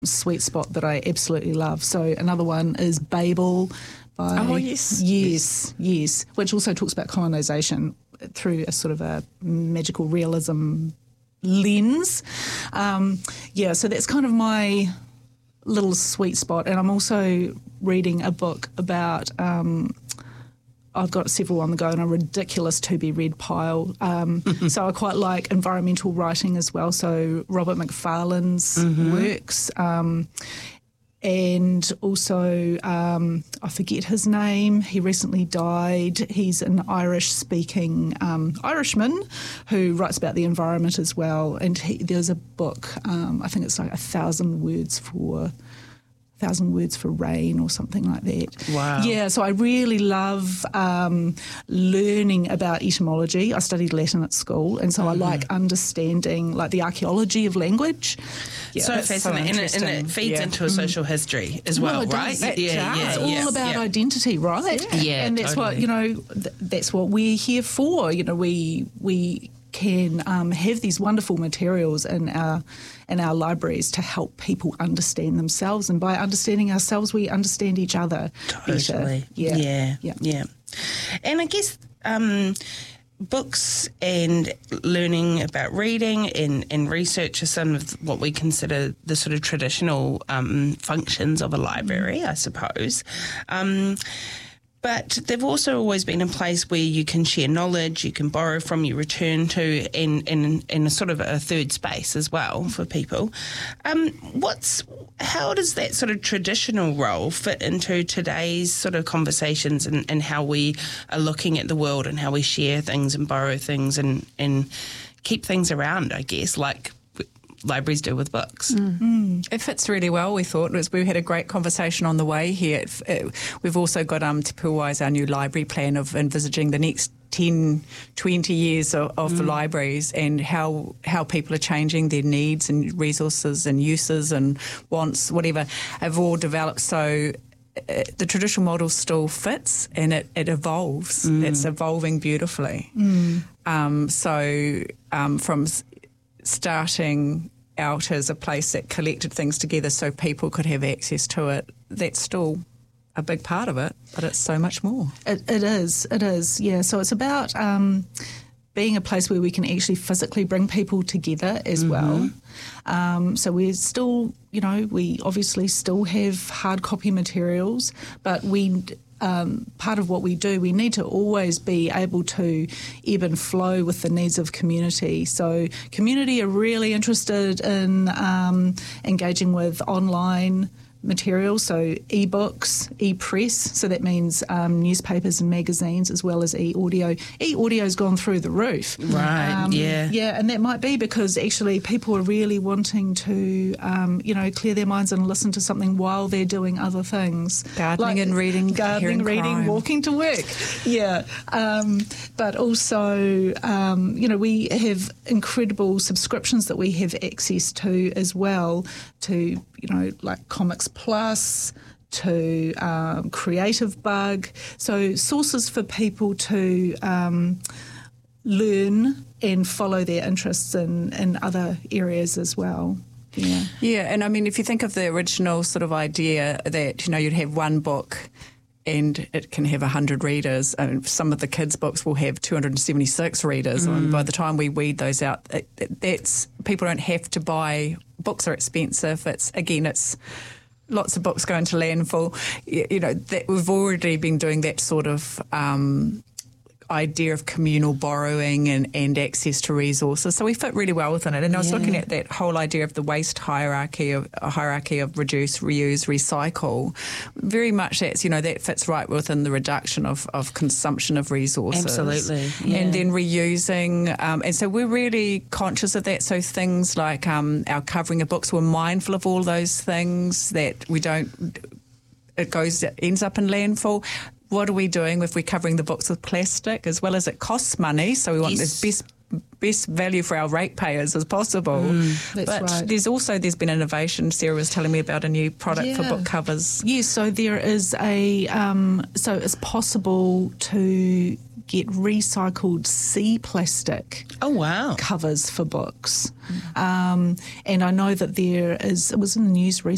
sweet spot that I absolutely love. So another one is Babel by... Oh, yes. Yes, which also talks about colonisation through a sort of a magical realism lens. So that's kind of my little sweet spot. And I'm also reading a book about... I've got several on the go and a ridiculous to-be-read pile. So I quite like environmental writing as well, so Robert Macfarlane's works. And also, I forget his name, he recently died. He's an Irish-speaking Irishman who writes about the environment as well. And there's a book, I think it's like 1,000 words for rain or something like that. Wow. Yeah, so I really love learning about etymology. I studied Latin at school, and so I like understanding like the archaeology of language. Yeah, so fascinating. And it feeds into a social history as well, right? It's all about identity, right? Yeah, and that's totally. what, that's what we're here for. We can have these wonderful materials in our libraries to help people understand themselves, and by understanding ourselves, we understand each other better. Yeah. And I guess books and learning about reading and research are some of what we consider the sort of traditional functions of a library, I suppose. But they've also always been a place where you can share knowledge, you can borrow from, you return to, in a sort of a third space as well for people. How does that sort of traditional role fit into today's sort of conversations and how we are looking at the world and how we share things and borrow things and keep things around, I guess, like libraries do with books? It fits really well, we thought. We had a great conversation on the way here. We've also got Te Pūai's our new library plan of envisaging the next 10, 20 years of the libraries and how people are changing their needs and resources and uses and wants, whatever, have all developed. So the traditional model still fits and it evolves. It's evolving beautifully. From starting out as a place that collected things together so people could have access to it, that's still a big part of it, but it's so much more. It is, yeah. So it's about being a place where we can actually physically bring people together as well. So we're still, we obviously still have hard copy materials, but part of what we do, we need to always be able to ebb and flow with the needs of community. So community are really interested in engaging with online materials, so e-books, e-press, so that means newspapers and magazines as well as e-audio. E-audio's gone through the roof. Right, Yeah, and that might be because actually people are really wanting to, clear their minds and listen to something while they're doing other things. Gardening and reading. Gardening, reading, crime. walking to work. Yeah. But also, we have incredible subscriptions that we have access to as well, to like Comics Plus, to Creative Bug. So sources for people to learn and follow their interests in other areas as well. Yeah, and I mean, if you think of the original sort of idea that, you'd have one book and it can have 100 readers. And some of the kids' books will have 276 readers. And by the time we weed those out, people don't have to buy. Books are expensive. It's lots of books going to landfill. That we've already been doing that sort of idea of communal borrowing and access to resources. So we fit really well within it. And I was looking at that whole idea of the waste hierarchy of reduce, reuse, recycle. Very much that fits right within the reduction of consumption of resources. Absolutely. Yeah. And then reusing. And so we're really conscious of that. So things like our covering of books, we're mindful of all those things that we don't, ends up in landfill. What are we doing if we're covering the books with plastic, as well as it costs money? So we want the best value for our ratepayers as possible. That's right. There's been innovation. Sarah was telling me about a new product for book covers. Yes, so there is so it's possible to get recycled sea plastic. Oh, wow. Covers for books. And I know that it was in the news recently.